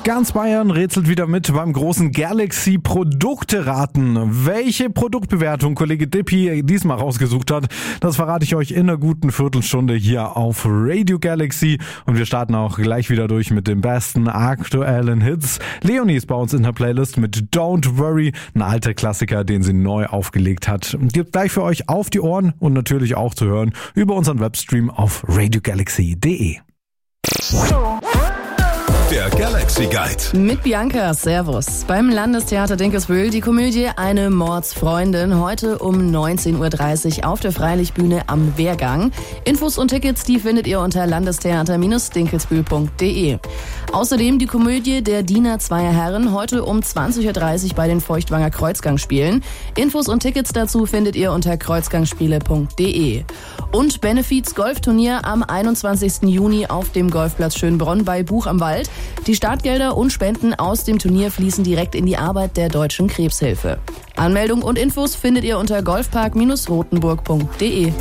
Ganz Bayern rätselt wieder mit beim großen Galaxy-Produkte-Raten. Welche Produktbewertung Kollege Dippi diesmal rausgesucht hat, das verrate ich euch in einer guten Viertelstunde hier auf Radio Galaxy. Und wir starten auch gleich wieder durch mit den besten aktuellen Hits. Leonie ist bei uns in der Playlist mit Don't Worry, ein alter Klassiker, den sie neu aufgelegt hat. Gibt gleich für euch auf die Ohren und natürlich auch zu hören über unseren Webstream auf radiogalaxy.de. Der Galaxy Guide. Mit Bianca, Servus. Beim Landestheater Dinkelsbühl die Komödie Eine Mordsfreundin. Heute um 19.30 Uhr auf der Freilichtbühne am Wehrgang. Infos und Tickets, die findet ihr unter landestheater-dinkelsbühl.de. Außerdem die Komödie Der Diener zweier Herren. Heute um 20.30 Uhr bei den Feuchtwanger Kreuzgangspielen. Infos und Tickets dazu findet ihr unter kreuzgangspiele.de. Und Benefiz Golfturnier am 21. Juni auf dem Golfplatz Schönbronn bei Buch am Wald. Die Startgelder und Spenden aus dem Turnier fließen direkt in die Arbeit der Deutschen Krebshilfe. Anmeldung und Infos findet ihr unter golfpark-rotenburg.de.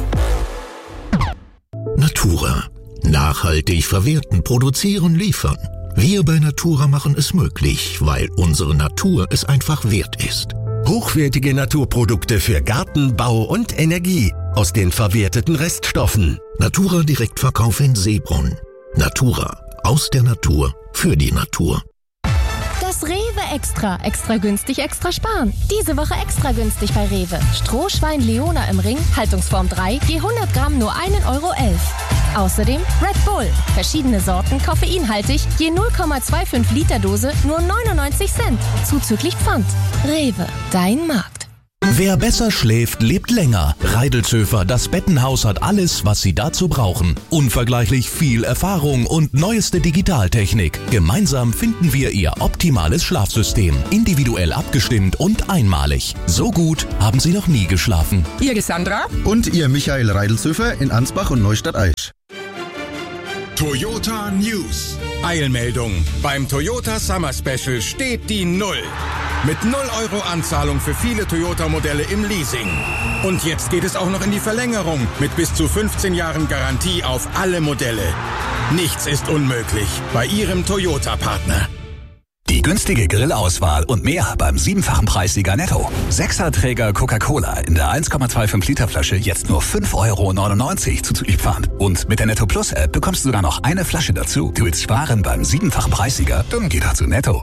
Natura. Nachhaltig verwerten, produzieren, liefern. Wir bei Natura machen es möglich, weil unsere Natur es einfach wert ist. Hochwertige Naturprodukte für Garten, Bau und Energie aus den verwerteten Reststoffen. Natura Direktverkauf in Seebrunn. Natura. Aus der Natur, für die Natur. Das Rewe Extra. Extra günstig, extra sparen. Diese Woche extra günstig bei Rewe. Strohschwein Leona im Ring, Haltungsform 3, je 100 Gramm nur 1,11 €. Außerdem Red Bull. Verschiedene Sorten, koffeinhaltig, je 0,25 Liter Dose, nur 99 Cent. Zuzüglich Pfand. Rewe, dein Markt. Wer besser schläft, lebt länger. Reidelzöfer, das Bettenhaus hat alles, was Sie dazu brauchen. Unvergleichlich viel Erfahrung und neueste Digitaltechnik. Gemeinsam finden wir Ihr optimales Schlafsystem. Individuell abgestimmt und einmalig. So gut haben Sie noch nie geschlafen. Ihr Sandra und Ihr Michael Reidelzöfer in Ansbach und Neustadt-Aisch. Toyota News. Eilmeldung. Beim Toyota Summer Special steht die 0. Mit 0 € Anzahlung für viele Toyota-Modelle im Leasing. Und jetzt geht es auch noch in die Verlängerung mit bis zu 15 Jahren Garantie auf alle Modelle. Nichts ist unmöglich bei Ihrem Toyota-Partner. Die günstige Grillauswahl und mehr beim 7-fachen Preissieger Netto. 6er-Träger Coca-Cola in der 1,25 Liter Flasche jetzt nur 5,99 € zuzüglich Pfand. Und mit der Netto Plus App bekommst du sogar noch eine Flasche dazu. Du willst sparen beim 7-fachen Preissieger? Dann geh doch zu Netto.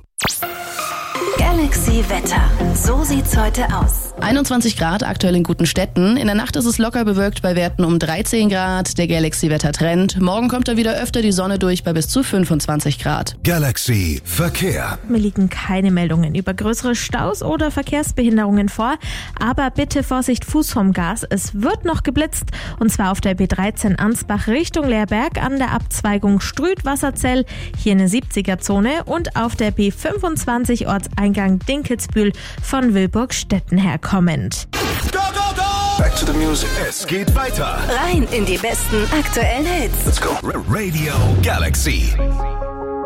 Galaxy Wetter. So sieht's heute aus. 21 Grad aktuell in guten Städten. In der Nacht ist es locker bewölkt bei Werten um 13 Grad. Der Galaxy-Wetter-Trend. Morgen kommt da wieder öfter die Sonne durch bei bis zu 25 Grad. Galaxy Verkehr. Mir liegen keine Meldungen über größere Staus oder Verkehrsbehinderungen vor. Aber bitte Vorsicht, Fuß vom Gas. Es wird noch geblitzt. Und zwar auf der B13 Ansbach Richtung Leerberg an der Abzweigung Strüt-Wasserzell. Hier eine 70er-Zone. Und auf der B25 Ortseingang Dinkelsbühl von Wilburg-Stetten her kommend. Go, go, go! Back to the music. Es geht weiter. Rein in die besten aktuellen Hits. Let's go. Radio Galaxy.